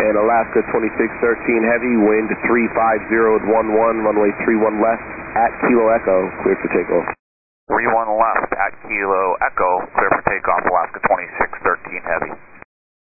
And Alaska 2613 Heavy, wind 350 at 11, runway 31 left at Kilo Echo, clear for takeoff. 31 left at Kilo Echo, clear for takeoff, Alaska 2613 Heavy.